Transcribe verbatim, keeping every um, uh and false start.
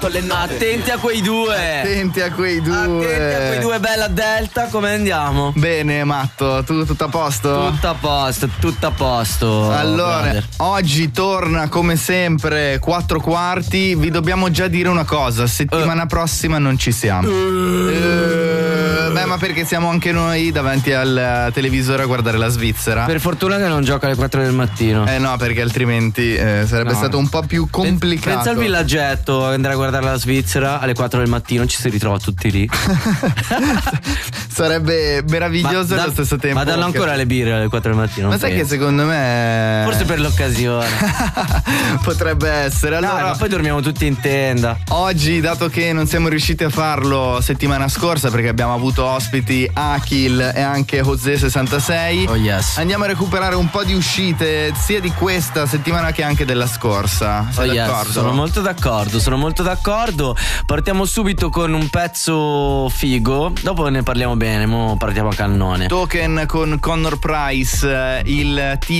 Attenti a quei due. Attenti a quei due. Attenti a quei due, bella Delta, come andiamo? Bene, Matto, tu tutto a posto? Tutto a posto, tutto a posto. Allora, brother. oggi torna come sempre quattro quarti. Vi dobbiamo già dire una cosa: settimana uh. prossima non ci siamo. Uh. Uh, beh, ma perché siamo anche noi davanti al televisore a guardare la Svizzera. Per fortuna che non gioca alle quattro del mattino. Eh no, perché altrimenti eh, sarebbe no. stato un po' più complicato. Pensa al villaggetto, andare a guardare la Svizzera alle quattro del mattino, ci si ritrova tutti lì. Sarebbe meraviglioso ma allo da, stesso tempo. Ma danno ancora le birre alle quattro del mattino. Ma sai penso. che secondo me forse per l'occasione potrebbe essere. Allora, no, ma poi dormiamo tutti in tenda. Oggi, dato che non siamo riusciti a farlo settimana scorsa perché abbiamo avuto ospiti Akil e anche José sessantasei, oh yes. andiamo a recuperare un po' di uscite sia di questa settimana che anche della scorsa. Sei oh d'accordo? Yes. Sono molto d'accordo, sono molto d'accordo. Partiamo subito con un pezzo figo, dopo ne parliamo bene, mo partiamo a cannone. Token con Connor Price, il titolo